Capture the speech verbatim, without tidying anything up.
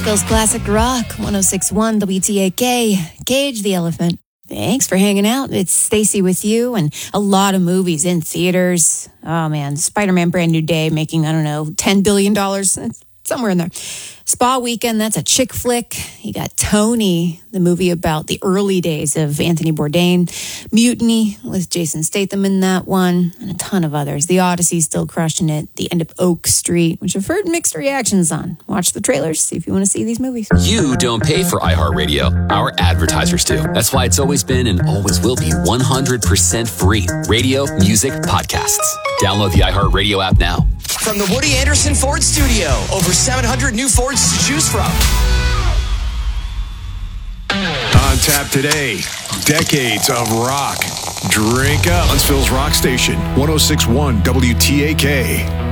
Huntsville's Classic Rock, one oh six point one W T A K, Cage the Elephant. Thanks for hanging out. It's Stacy with you, and a lot of movies in theaters. Oh man, Spider-Man Brand New Day making, I don't know, ten billion dollars, somewhere in there. Spa Weekend, that's a chick flick. You got Tony, the movie about the early days of Anthony Bourdain. Mutiny with Jason Statham in that one, and a ton of others. The Odyssey still crushing it. The End of Oak Street, which I've heard mixed reactions on. Watch the trailers, see if you want to see these movies. You don't pay for iHeartRadio. Our advertisers do. That's why it's always been and always will be one hundred percent free. Radio, music, podcasts. Download the iHeartRadio app now. From the Woody Anderson Ford Studio, over seven hundred new Fords to choose from. On tap today, decades of rock. Drink up. Huntsville's Rock Station, one oh six point one W T A K.